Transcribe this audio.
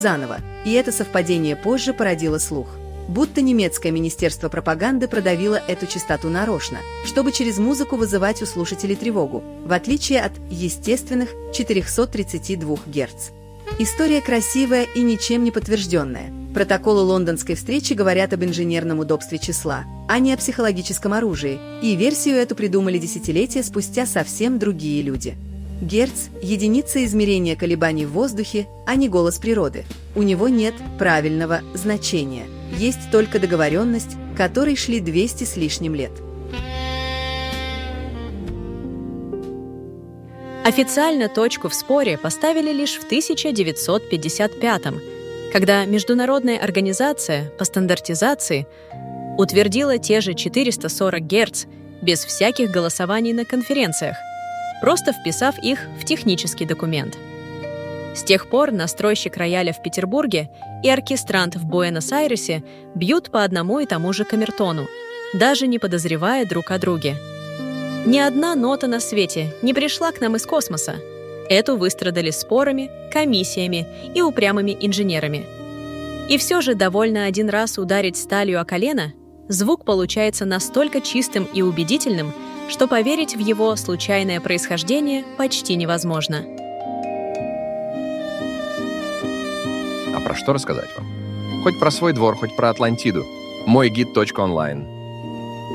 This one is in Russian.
заново, и это совпадение позже породило слух, будто немецкое министерство пропаганды продавило эту частоту нарочно, чтобы через музыку вызывать у слушателей тревогу, в отличие от естественных 432 Гц. История красивая и ничем не подтвержденная. Протоколы лондонской встречи говорят об инженерном удобстве числа, а не о психологическом оружии, и версию эту придумали десятилетия спустя совсем другие люди. Герц – единица измерения колебаний в воздухе, а не голос природы. У него нет правильного значения. Есть только договоренность, которой шли 200 с лишним лет. Официально точку в споре поставили лишь в 1955-м, когда Международная организация по стандартизации утвердила те же 440 Гц без всяких голосований на конференциях, просто вписав их в технический документ. С тех пор настройщик рояля в Петербурге и оркестрант в Буэнос-Айресе бьют по одному и тому же камертону, даже не подозревая друг о друге. Ни одна нота на свете не пришла к нам из космоса. Эту выстрадали спорами, комиссиями и упрямыми инженерами. И все же довольно один раз ударить сталью о колено, звук получается настолько чистым и убедительным, что поверить в его случайное происхождение почти невозможно. А про что рассказать вам? Хоть про свой двор, хоть про Атлантиду. Мой гид.онлайн.